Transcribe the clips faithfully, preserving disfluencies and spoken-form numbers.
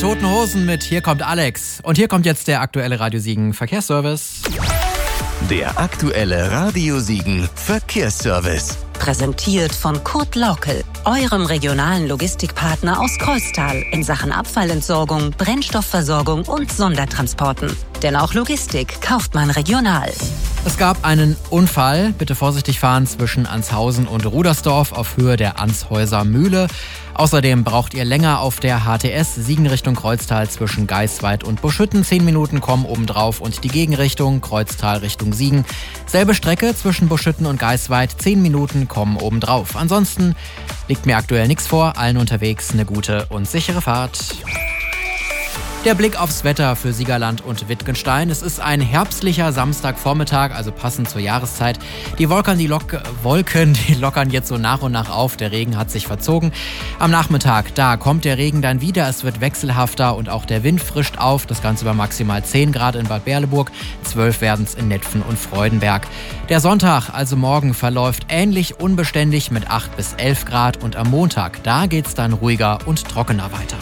Toten Hosen mit Hier kommt Alex. Und hier kommt jetzt der aktuelle Radio Siegen Verkehrsservice. Der aktuelle Radio Siegen Verkehrsservice. Präsentiert von Kurt Laukel, eurem regionalen Logistikpartner aus Kreuztal in Sachen Abfallentsorgung, Brennstoffversorgung und Sondertransporten. Denn auch Logistik kauft man regional. Es gab einen Unfall. Bitte vorsichtig fahren zwischen Anshausen und Rudersdorf auf Höhe der Anshäuser Mühle. Außerdem braucht ihr länger auf der H T S Siegen Richtung Kreuztal zwischen Geisweid und Buschütten. Zehn Minuten kommen obendrauf und die Gegenrichtung Kreuztal Richtung Siegen. Selbe Strecke zwischen Buschütten und Geisweid. Zehn Minuten kommen obendrauf. Ansonsten liegt mir aktuell nichts vor. Allen unterwegs eine gute und sichere Fahrt. Der Blick aufs Wetter für Siegerland und Wittgenstein. Es ist ein herbstlicher Samstagvormittag, also passend zur Jahreszeit. Die Wolken die, Lok- Wolken, die lockern jetzt so nach und nach auf. Der Regen hat sich verzogen. Am Nachmittag, da kommt der Regen dann wieder. Es wird wechselhafter und auch der Wind frischt auf. Das Ganze bei maximal zehn Grad in Bad Berleburg. zwölf werden es in Netphen und Freudenberg. Der Sonntag, also morgen, verläuft ähnlich unbeständig mit acht bis elf Grad. Und am Montag, da geht's dann ruhiger und trockener weiter.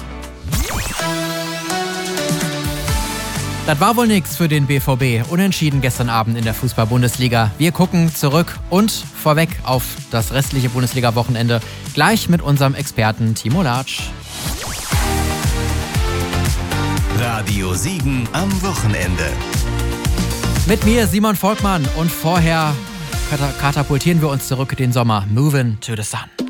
Das war wohl nix für den B V B. Unentschieden gestern Abend in der Fußball-Bundesliga. Wir gucken zurück und vorweg auf das restliche Bundesliga-Wochenende. Gleich mit unserem Experten Timo Latsch. Radio Siegen am Wochenende. Mit mir Simon Volkmann und vorher katapultieren wir uns zurück in den Sommer. Moving to the Sun.